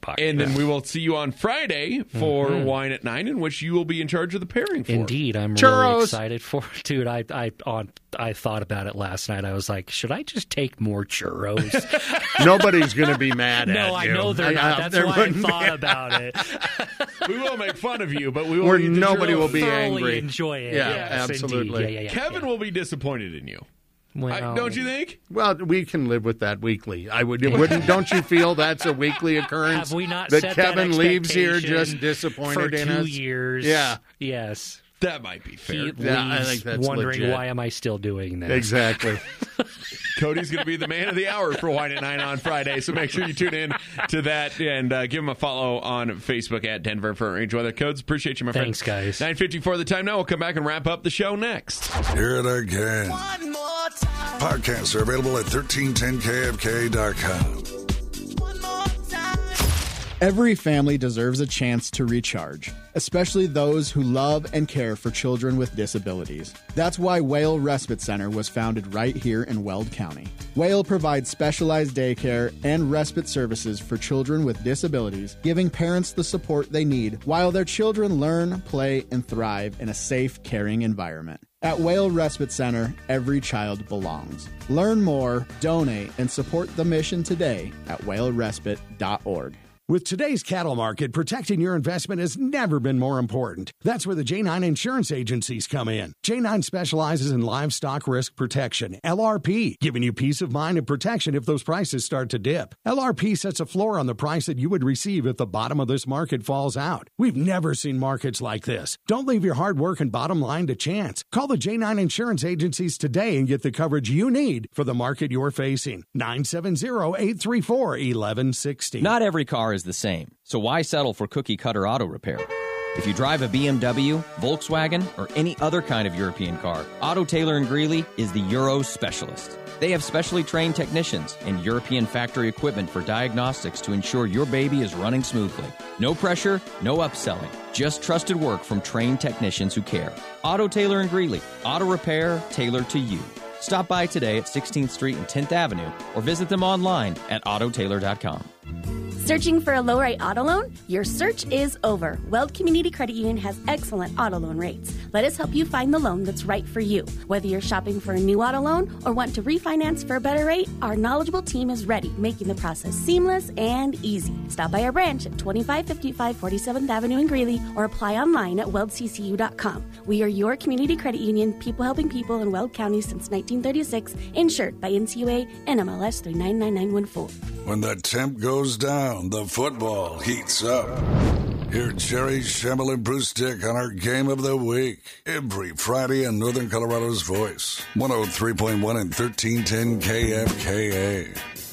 party. And then we will see you on Friday for Wine at 9, in which you will be in charge of the pairing for. Indeed, I'm really excited for it. Dude, I thought about it last night. I was like, should I just take more churros? Nobody's going to be mad at you. No, I know they're not. That's why I thought about it. We will make fun of you, but we will eat the nobody churros. will be Thoroughly angry. enjoy it. Yeah, Yes, absolutely. indeed. Yeah. Kevin will be disappointed in you. Well, Don't you think? Well, we can live with that weekly. Don't you feel that's a weekly occurrence? Have we not that set Kevin that leaves here expectation just disappointed for in 2 us? years? Yeah. Yes. That might be fair. He Yeah, I leaves think that's wondering legit. why am I still doing this? Exactly. Cody's going to be the man of the hour for Wine at 9 on Friday, so make sure you tune in to that and give him a follow on Facebook at Denver Front Range Weather Codes. Appreciate you, my friend. Thanks, guys. 9:54 the time now. We'll come back and wrap up the show next. Hear it again. One more time. Podcasts are available at 1310kfk.com. Every family deserves a chance to recharge, especially those who love and care for children with disabilities. That's why Whale Respite Center was founded right here in Weld County. Whale provides specialized daycare and respite services for children with disabilities, giving parents the support they need while their children learn, play, and thrive in a safe, caring environment. At Whale Respite Center, every child belongs. Learn more, donate, and support the mission today at whalerespite.org. With today's cattle market, protecting your investment has never been more important. That's where the J9 insurance agencies come in. J9 specializes in livestock risk protection, LRP, giving you peace of mind and protection if those prices start to dip. LRP sets a floor on the price that you would receive if the bottom of this market falls out. We've never seen markets like this. Don't leave your hard work and bottom line to chance. Call the J9 insurance agencies today and get the coverage you need for the market you're facing. 970-834-1160. Not every car is the same, so why settle for cookie-cutter auto repair? If you drive a BMW, Volkswagen, or any other kind of European car, Auto Taylor & Greeley is the Euro specialist. They have specially trained technicians and European factory equipment for diagnostics to ensure your baby is running smoothly. No pressure, no upselling, just trusted work from trained technicians who care. Auto Taylor & Greeley, auto repair tailored to you. Stop by today at 16th Street and 10th Avenue or visit them online at autotaylor.com. Searching for a low-rate auto loan? Your search is over. Weld Community Credit Union has excellent auto loan rates. Let us help you find the loan that's right for you. Whether you're shopping for a new auto loan or want to refinance for a better rate, our knowledgeable team is ready, making the process seamless and easy. Stop by our branch at 2555 47th Avenue in Greeley or apply online at weldccu.com. We are your community credit union, people helping people in Weld County since 1936, insured by NCUA and MLS 399914. When the temp goes down, the football heats up. Hear Jerry Schemmel and Bruce Dick on our Game of the Week every Friday in Northern Colorado's Voice. 103.1 and 1310 KFKA.